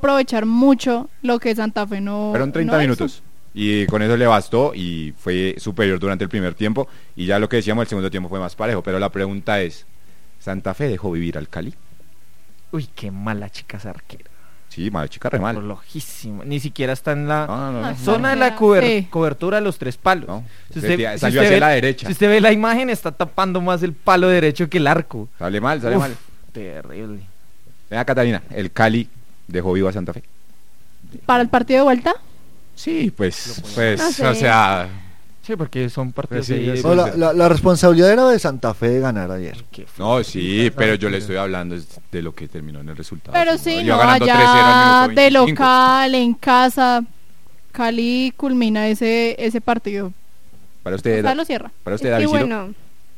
aprovechar mucho lo que Santa Fe no. Fueron 30 no minutos. Y con eso le bastó y fue superior durante el primer tiempo. Y ya lo que decíamos, el segundo tiempo fue más parejo. Pero la pregunta es, ¿Santa Fe dejó vivir al Cali? Uy, qué mala chica esa arquera. Sí, mala chica, re mal. Lojísimo. Ni siquiera está en la No. zona de la Sí. cobertura de los 3 palos. No, Si salió hacia la derecha. Si usted ve la imagen, está tapando más el palo derecho que el arco. Sale mal. Terrible. Venga, Catalina, ¿el Cali dejó vivo a Santa Fe? ¿Para el partido de vuelta? Sí, pues, No sé. o sea... Sí, porque son partidos Pues sí, de... sí. No, la responsabilidad era de Santa Fe de ganar ayer. No, sí, pero yo le estoy hablando de lo que terminó en el resultado. Pero sí, Iba no, ganando 3-0 allá al minuto de 25. local, en casa, Cali culmina ese partido. Para O usted, sea, lo cierra. para usted, Es que Davidcito. bueno,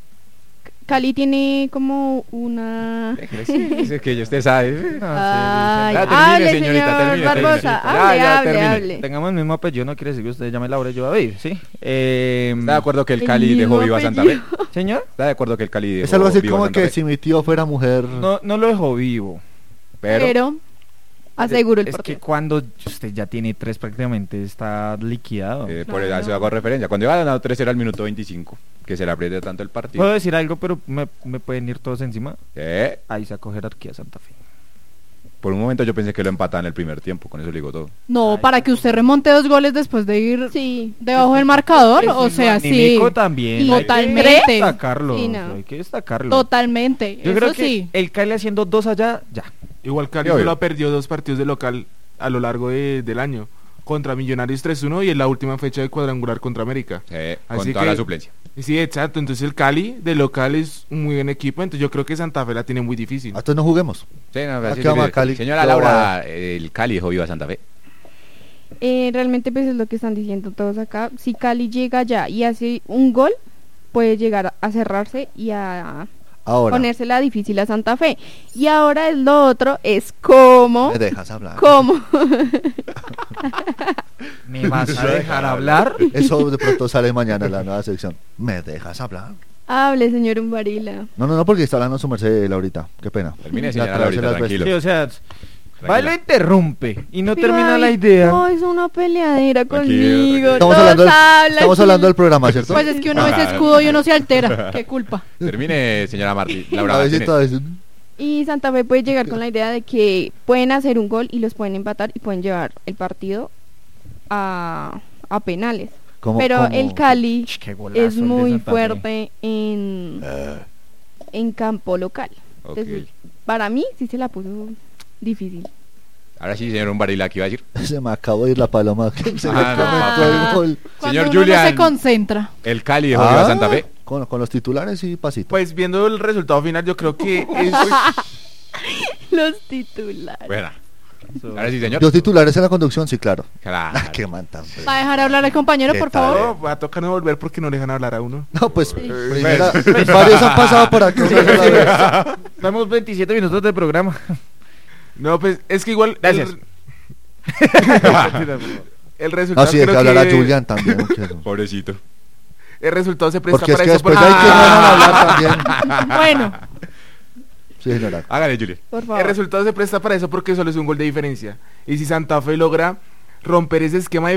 Cali tiene como una... Es que usted sabe. Ay, Ya, termine, hable, señorita, señor termine, Barbosa, termine. Ya, hable, termine. hable. Tengamos el mismo apellido, no quiere decir que usted llame Laura y yo David, ¿sí? ¿Está de acuerdo que el El Cali dejó mismo viva a Santa Fe? apellido. Señor, ¿Está de acuerdo que el Cali dejó Es algo así viva a como Santa que Fe? si mi tío fuera mujer. no lo dejó vivo. Pero aseguro el Es partido. que cuando usted ya tiene 3 prácticamente está liquidado. Por Claro. eso hago referencia. Cuando iba ganando 3-0 al minuto 25, que se le apriete tanto el partido. Puedo decir algo, pero me pueden ir todos encima. Eh, Ahí sacó jerarquía Santa Fe. por un momento yo pensé que lo empataba en el primer tiempo, con eso le digo todo. No, Ay, para que usted remonte 2 goles después de ir Sí. debajo del marcador, Eso o es sea, sí, anímico también. Y hay que totalmente. destacarlo. Sí, no. Hay que destacarlo. totalmente, Yo eso creo que sí. el Cali haciendo 2 allá, ya. Igual Cali Sí, obvio. solo ha perdido 2 partidos de local a lo largo del año. Contra Millonarios 3-1 y en la última fecha de cuadrangular contra América. Con Así toda que- la suplencia. Sí, exacto. Entonces el Cali de local es un muy buen equipo. Entonces yo creo que Santa Fe la tiene muy difícil. Entonces no juguemos. Sí, no, Aquí así vamos se- a Cali. Señora Todo Laura, va. el Cali dejó viva a Santa Fe. Realmente pues es lo que están diciendo todos acá. Si Cali llega ya y hace un gol, puede llegar a cerrarse y a Ahora, ponérsela difícil a Santa Fe. Y ahora es lo otro, es cómo... ¿me dejas hablar? ¿Cómo? ¿Me vas a dejar hablar? Eso de pronto sale mañana en la nueva sección. ¿Me dejas hablar? Hable, señor Umbarila. No, porque está hablando su merced Laurita. Qué pena. Termine, La señora clase Laurita, las tranquilo. Sí, o sea, Tranquila. va y lo interrumpe y no Pero, termina la ay, idea. No, es una peleadera Tranquilo, conmigo. tranquilo. Todos hablan. Estamos hablando del programa, ¿cierto? Pues es que uno es escudo y uno se altera, qué culpa. Termine, señora Martí. Laura a Martínez. veces. Y Santa Fe puede llegar con la idea de que pueden hacer un gol y los pueden empatar y pueden llevar el partido a penales. Pero el Cali Ch, qué golazo es el de muy Santa Fe. fuerte en campo local. Ok. Entonces, para mí sí se la puso difícil. Ahora sí, señor Umbarila, ¿qué iba a decir? Se me acabó de ir la paloma. Que se me Ah, comentó no. el gol. Cuando Señor uno Julián. no se concentra. El Cali dejó viva a Santa Fe. Con los titulares y pasito. Pues viendo el resultado final yo creo que es... Los titulares. Bueno. Ahora sí, señor. Los titulares en la conducción, sí, claro. Claro. Ah, qué man tan feo. ¿Va a dejar hablar al compañero, ¿Qué por tal, favor? No, va a tocar no volver porque no le dejan hablar a uno. No, pues, varios han pasado por aquí. Vamos 27 minutos de programa. No, pues es que igual... Gracias. El resultado Así es, que creo hablar a que- Julián también. muchacho. Pobrecito. El resultado se presta Porque es para que eso. después porque- hay que no dejan hablar también. Bueno, Sí, señora. Hágale, Julia. Por El favor. resultado se presta para eso porque solo es un gol de diferencia. Y si Santa Fe logra romper ese esquema de